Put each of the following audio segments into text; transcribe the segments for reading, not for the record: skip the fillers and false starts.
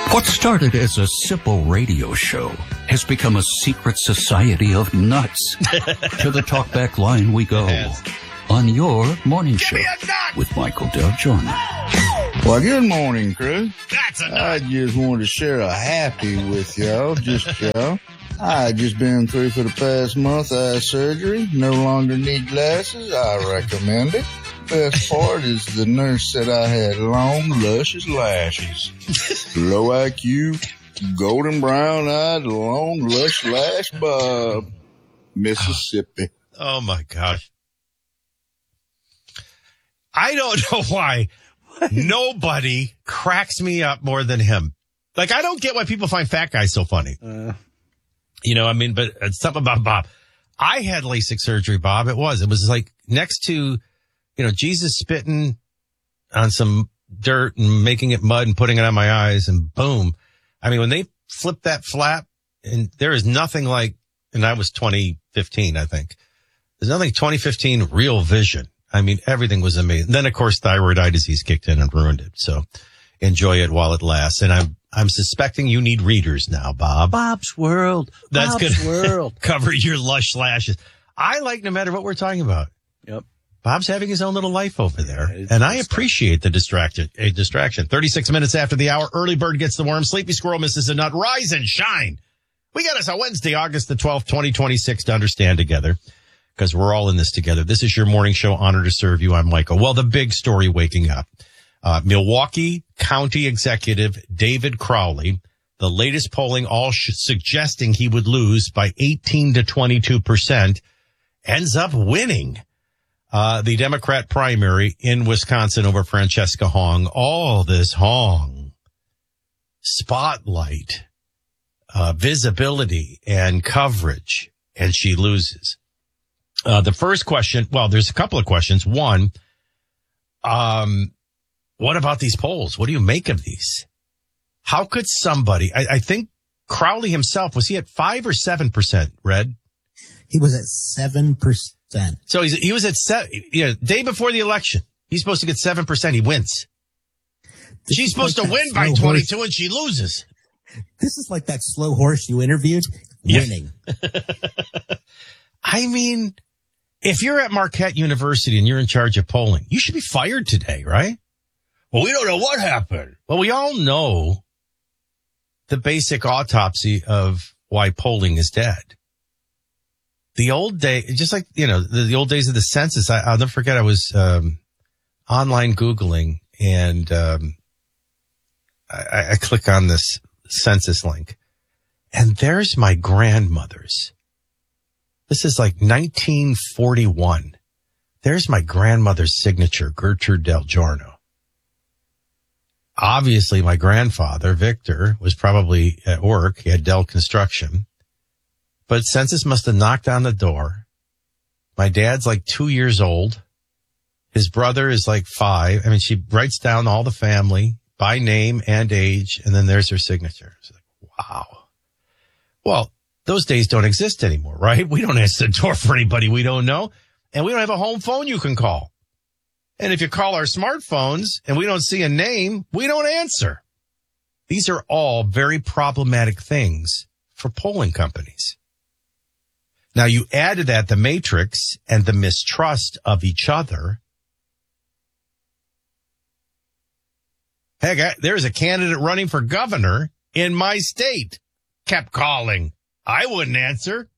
What started as a simple radio show has become a secret society of nuts. To the talkback line we go. On your morning show with Michael Del Giorno. Well, good morning, crew. I just wanted to share a happy with y'all, y'all. I just been through for the past month eye surgery. No longer need glasses. I recommend it. Best part is the nurse said I had long, luscious lashes. Low IQ, golden brown-eyed, long, lush lash Bob, Mississippi. Oh, my gosh. I don't know why nobody cracks me up more than him. Like, I don't get why people find fat guys so funny. But it's something about Bob. I had LASIK surgery, Bob. It was like next to, Jesus spitting on some dirt and making it mud and putting it on my eyes, and boom. I mean, when they flip that flap, and there is nothing like, and I was 2015, I think. There's nothing 2015 real vision. I mean, everything was amazing. Then, of course, thyroid eye disease kicked in and ruined it. So enjoy it while it lasts. And I'm suspecting you need readers now, Bob. Bob's World. That's going to cover your lush lashes. I like no matter what we're talking about. Yep. Bob's having his own little life over there. And I appreciate the distraction. 36 minutes after the hour, early bird gets the worm. Sleepy squirrel misses a nut. Rise and shine. We got us on Wednesday, August the 12th, 2026 to understand together, because we're all in this together. This is your morning show. Honored to serve you. I'm Michael. Well, the big story waking up. Milwaukee County Executive David Crowley, the latest polling all suggesting he would lose by 18 to 22%, ends up winning the Democrat primary in Wisconsin over Francesca Hong. All this Hong spotlight, visibility and coverage, and she loses. The first question, well, there's a couple of questions. One, what about these polls? What do you make of these? How could somebody, I think Crowley himself, was he at 5 or 7%, Red? He was at 7%. So he was at day before the election. He's supposed to get 7%. He wins. She's supposed to win by 22 and she loses. This is like that slow horse you interviewed winning. I mean, if you're at Marquette University and you're in charge of polling, you should be fired today, right? Well, we don't know what happened. Well, we all know the basic autopsy of why polling is dead. The old day, just like, the old days of the census, I'll never forget, I was online Googling, and I click on this census link, and there's my grandmother's. This is like 1941. There's my grandmother's signature, Gertrude Del Giorno. Obviously, my grandfather, Victor, was probably at work. He had Dell Construction. But census must have knocked on the door. My dad's like 2 years old. His brother is like 5. I mean, she writes down all the family by name and age, and then there's her signature. It's like, wow. Well, those days don't exist anymore, right? We don't answer the door for anybody we don't know, and we don't have a home phone you can call. And if you call our smartphones and we don't see a name, we don't answer. These are all very problematic things for polling companies. Now, you add to that the matrix and the mistrust of each other. Heck, there's a candidate running for governor in my state. Kept calling. I wouldn't answer.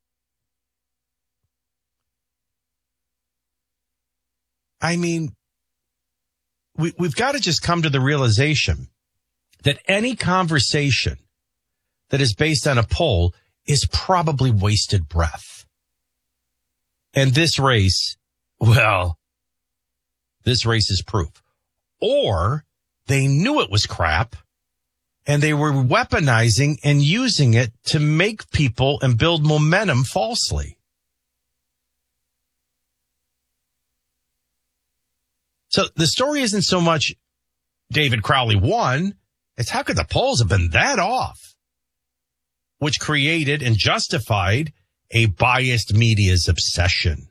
I mean, we've got to just come to the realization that any conversation that is based on a poll is probably wasted breath. And this race, well, this race is proof. Or they knew it was crap and they were weaponizing and using it to make people and build momentum falsely. So the story isn't so much David Crowley won, it's how could the polls have been that off? Which created and justified a biased media's obsession.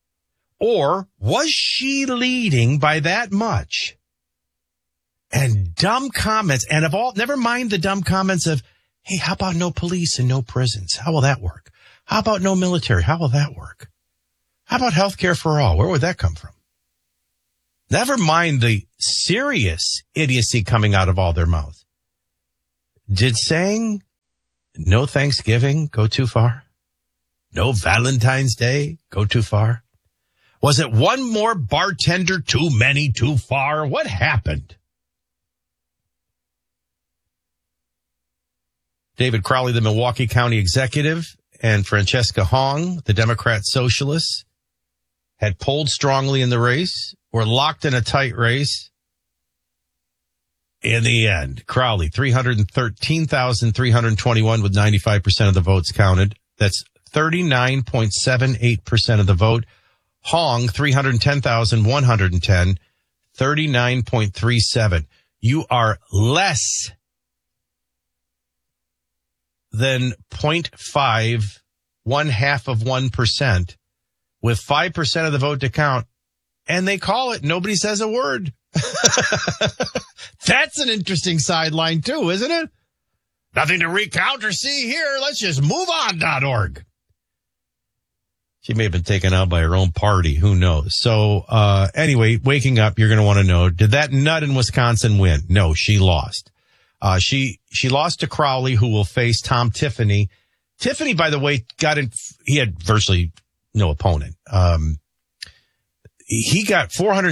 Or was she leading by that much? And dumb comments, and never mind the dumb comments of, hey, how about no police and no prisons? How will that work? How about no military? How will that work? How about healthcare for all? Where would that come from? Never mind the serious idiocy coming out of all their mouths. Did saying no Thanksgiving go too far? No Valentine's Day go too far? Was it one more bartender too many too far? What happened? David Crowley, the Milwaukee County executive, and Francesca Hong, the Democrat socialist, had polled strongly in the race, were locked in a tight race. In the end, Crowley, 313,321 with 95% of the votes counted. That's 39.78% of the vote. Hong, 310,110, 39.37. You are less than 0.5, 0.5%, with 5% of the vote to count. And they call it, nobody says a word. That's an interesting sideline too, isn't it? Nothing to recount or see here. Let's just move on.org. She may have been taken out by her own party. Who knows? So, anyway, waking up, you're going to want to know, did that nut in Wisconsin win? No, she lost. She lost to Crowley, who will face Tom Tiffany. Tiffany, by the way, he had virtually no opponent. He got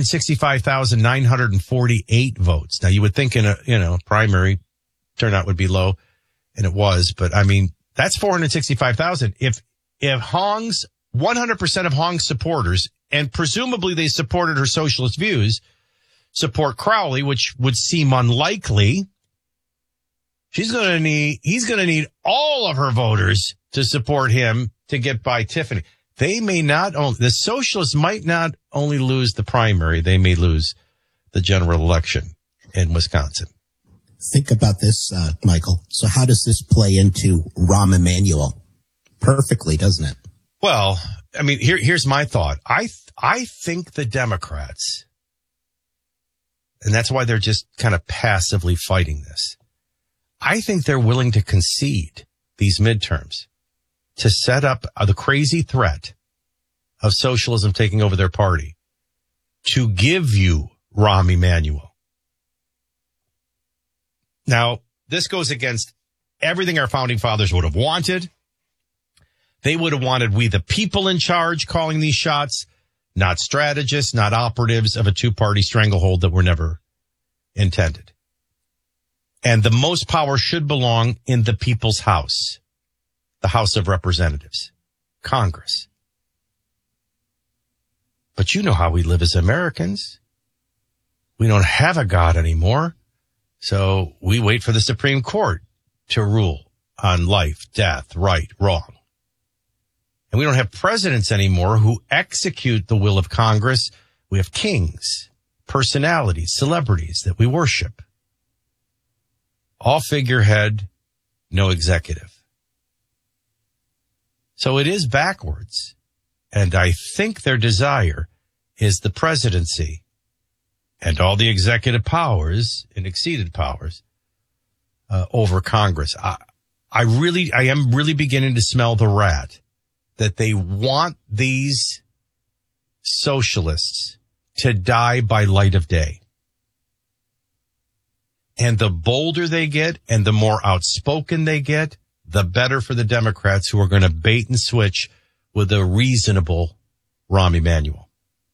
465,948 votes. Now you would think in a, primary turnout would be low, and it was, but I mean, that's 465,000. If Hong's 100% of Hong's supporters, and presumably they supported her socialist views, support Crowley, which would seem unlikely, he's going to need all of her voters to support him to get by Tiffany. The socialists might not only lose the primary, they may lose the general election in Wisconsin. Think about this, Michael. So how does this play into Rahm Emanuel? Perfectly, doesn't it? Well, I mean, here's my thought. I think the Democrats, and that's why they're just kind of passively fighting this, I think they're willing to concede these midterms to set up the crazy threat of socialism taking over their party to give you Rahm Emanuel. Now, this goes against everything our founding fathers would have wanted. They would have wanted we the people in charge calling these shots, not strategists, not operatives of a two-party stranglehold that were never intended. And the most power should belong in the people's house, the House of Representatives, Congress. But you know how we live as Americans. We don't have a God anymore, so we wait for the Supreme Court to rule on life, death, right, wrong. And we don't have presidents anymore who execute the will of Congress. We have kings, personalities, celebrities that we worship. All figurehead, no executive. So it is backwards. And I think their desire is the presidency and all the executive powers and exceeded powers over Congress. I am really beginning to smell the rat that they want these socialists to die by light of day. And the bolder they get and the more outspoken they get, the better for the Democrats who are going to bait and switch with a reasonable Rahm Emanuel.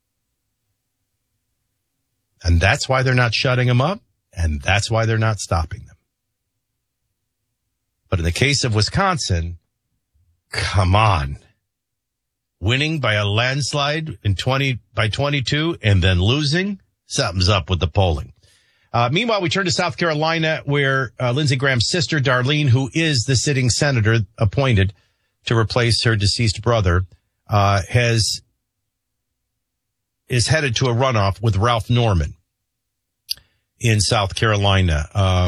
And that's why they're not shutting them up, and that's why they're not stopping them. But in the case of Wisconsin, come on. Winning by a landslide by 22 and then losing, something's up with the polling. Meanwhile, we turn to South Carolina, where Lindsey Graham's sister, Darlene, who is the sitting senator appointed to replace her deceased brother, is headed to a runoff with Ralph Norman in South Carolina.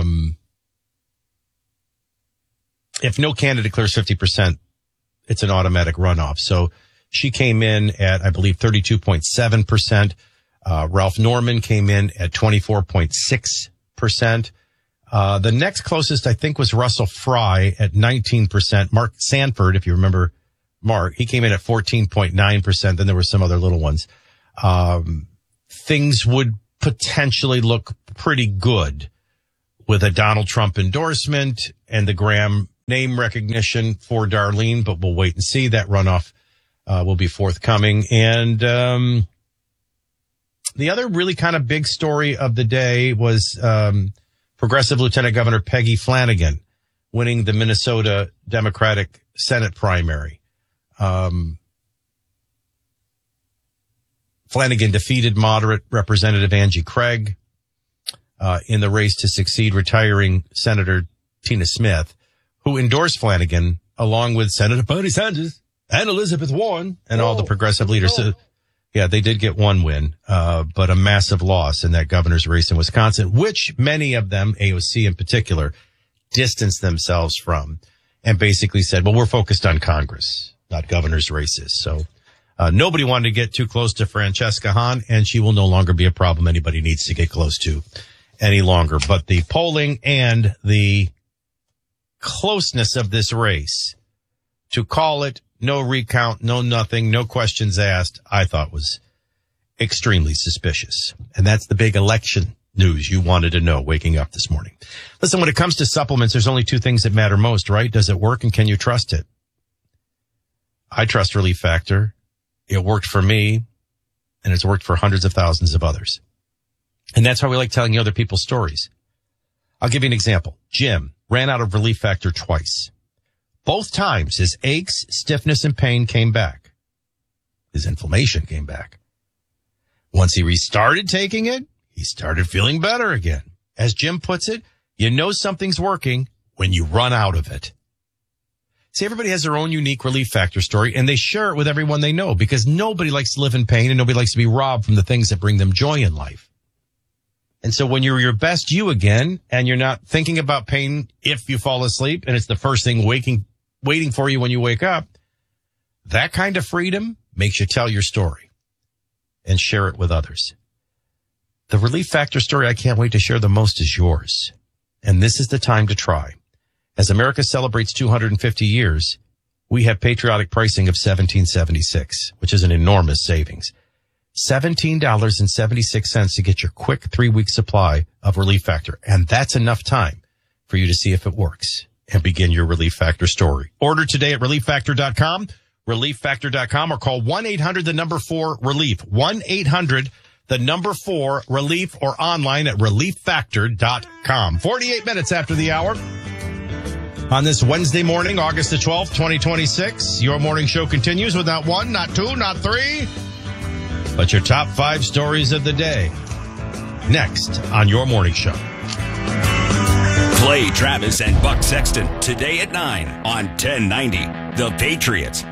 If no candidate clears 50%, it's an automatic runoff. So she came in at, I believe, 32.7%. Ralph Norman came in at 24.6%. 8%. The next closest, I think, was Russell Fry at 19%. Mark Sanford, if you remember Mark, he came in at 14.9%. Then there were some other little ones. Things would potentially look pretty good with a Donald Trump endorsement and the Graham name recognition for Darlene, but we'll wait and see. That runoff will be forthcoming. And the other really kind of big story of the day was Progressive Lieutenant Governor Peggy Flanagan winning the Minnesota Democratic Senate primary. Flanagan defeated moderate Representative Angie Craig in the race to succeed retiring Senator Tina Smith, who endorsed Flanagan along with Senator Bernie Sanders and Elizabeth Warren and all the progressive leaders. So, yeah, they did get one win, but a massive loss in that governor's race in Wisconsin, which many of them, AOC in particular, distanced themselves from and basically said, well, we're focused on Congress, not governor's races. So nobody wanted to get too close to Francesca Hahn, and she will no longer be a problem anybody needs to get close to any longer. But the polling and the closeness of this race, to call it no recount, no nothing, no questions asked, I thought was extremely suspicious. And that's the big election news you wanted to know waking up this morning. Listen, when it comes to supplements, there's only two things that matter most, right? Does it work and can you trust it? I trust Relief Factor. It worked for me and it's worked for hundreds of thousands of others. And that's how we like telling you other people's stories. I'll give you an example. Jim ran out of Relief Factor twice. Both times his aches, stiffness, and pain came back. His inflammation came back. Once he restarted taking it, he started feeling better again. As Jim puts it, you know something's working when you run out of it. See, everybody has their own unique Relief Factor story, and they share it with everyone they know because nobody likes to live in pain and nobody likes to be robbed from the things that bring them joy in life. And so when you're your best you again and you're not thinking about pain if you fall asleep and it's the first thing waiting for you when you wake up, that kind of freedom makes you tell your story and share it with others. The Relief Factor story I can't wait to share the most is yours. And this is the time to try. As America celebrates 250 years, we have patriotic pricing of $17.76, which is an enormous savings. $17.76 to get your quick 3-week supply of Relief Factor. And that's enough time for you to see if it works and begin your Relief Factor story. Order today at ReliefFactor.com, ReliefFactor.com, or call 1-800-4-RELIEF, 1-800-4-RELIEF, or online at ReliefFactor.com. 48 minutes after the hour. On this Wednesday morning, August the 12th, 2026, your morning show continues with not one, not two, not three, but your top 5 stories of the day. Next on your morning show. Clay Travis and Buck Sexton today at 9 on 1090 The Patriots.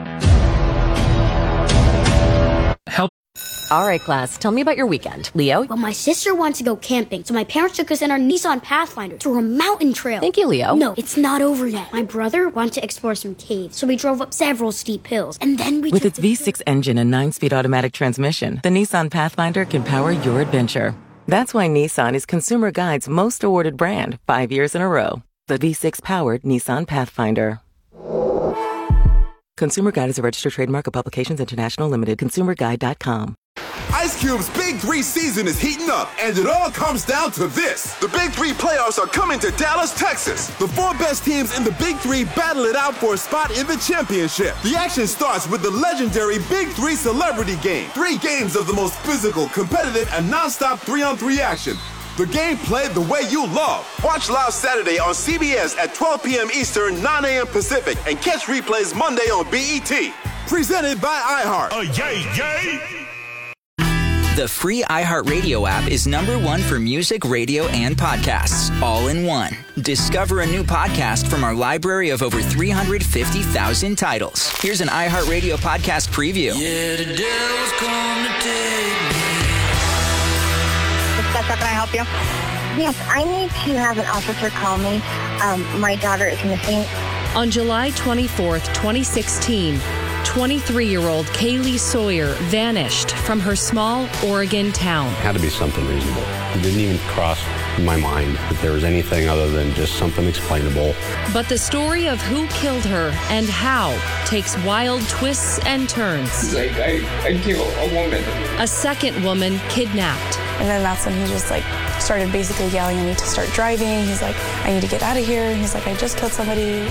All right, class, tell me about your weekend. Leo? Well, my sister wants to go camping, so my parents took us in our Nissan Pathfinder through a mountain trail. Thank you, Leo. No, it's not over yet. My brother wanted to explore some caves, so we drove up several steep hills, and then we With its V6 engine and 9-speed automatic transmission, the Nissan Pathfinder can power your adventure. That's why Nissan is Consumer Guide's most awarded brand 5 years in a row. The V6-powered Nissan Pathfinder. Consumer Guide is a registered trademark of Publications International Limited. ConsumerGuide.com. Ice Cube's Big 3 season is heating up, and it all comes down to this. The Big 3 playoffs are coming to Dallas, Texas. The 4 best teams in the Big 3 battle it out for a spot in the championship. The action starts with the legendary Big 3 Celebrity Game. 3 games of the most physical, competitive, and non-stop 3-on-3 action. The game played the way you love. Watch live Saturday on CBS at 12 p.m. Eastern, 9 a.m. Pacific, and catch replays Monday on BET. Presented by iHeart. Yay! The free iHeartRadio app is #1 for music, radio, and podcasts, all in one. Discover a new podcast from our library of over 350,000 titles. Here's an iHeartRadio podcast preview. Yeah, the devil's come to take me. Can I help you? Yes, I need to have an officer call me. My daughter is missing. On July 24th, 2016, 23-year-old Kaylee Sawyer vanished from her small Oregon town. Had to be something reasonable. He didn't even cross in my mind that there was anything other than just something explainable. But the story of who killed her and how takes wild twists and turns. He's like, I killed a woman. A second woman kidnapped. And then that's when he just started basically yelling at me to start driving. He's like, I need to get out of here. He's like, I just killed somebody.